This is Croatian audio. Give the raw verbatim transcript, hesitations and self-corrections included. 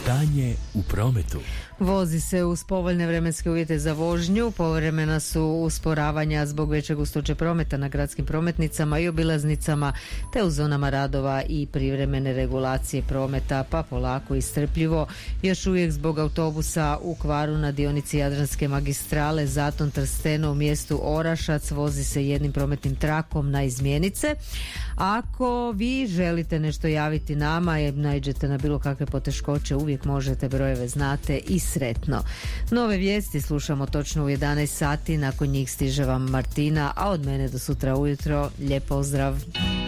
Stanje u prometu. Vozi se uz povoljne vremenske uvjete za vožnju, povremena su usporavanja zbog veće gustoće prometa na gradskim prometnicama i obilaznicama, te u zonama radova i privremene regulacije prometa, pa polako i strpljivo. Još uvijek zbog autobusa u kvaru na dionici Jadranske magistrale Zaton Trsteno u mjestu Orašac vozi se jednim prometnim trakom na izmjenice. Ako vi želite nešto javiti nama i naiđete na bilo kakve poteškoće, uvijek možete, brojeve znate i sretno. Nove vijesti slušamo točno u jedanaest sati, nakon njih stiže vam Martina, a od mene do sutra ujutro lijep pozdrav.